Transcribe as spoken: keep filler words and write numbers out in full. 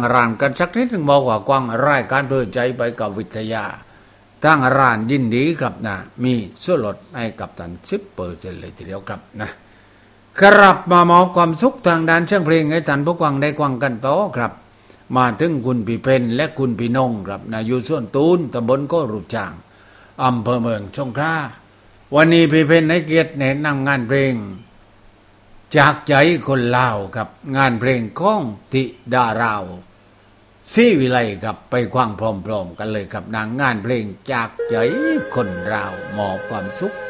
ร้านกันสักนิดนึงบอกว่ากว้างรายการเพื่อใจไปกับวิทยาตั้งร้านยินดีครับนะมีส่วนลดให้กับท่าน สิบเปอร์เซ็นต์ เลยทีเดียวครับนะครับมามอบความสุขทางด้านเชิงเพลงให้ท่านผู้ฟังได้ฟังกันต่อครับมาถึงคุณพี่เพนและคุณพี่นงครับนะอยู่ส่วนตูนตำบลโกรุจางอำเภอเมืองสงขลาวันนี้พี่เพนให้เกียรติแนะนำงานเพลงจากใจคนลาวครับงานเพลงของธิดาราวศรีวิไลครับไปฟังพร้อมๆกันเลยครับนางงานเพลงจากใจคนลาวมอบความสุข